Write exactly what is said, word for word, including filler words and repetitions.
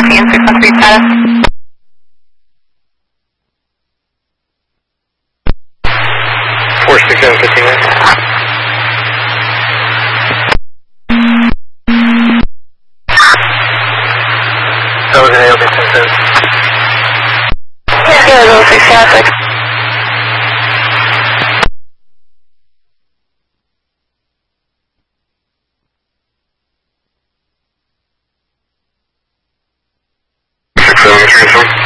fifteen, six one three status. four six seven fifteen. That was an A L B six. Yeah, good, little six seven six. six seven three seven.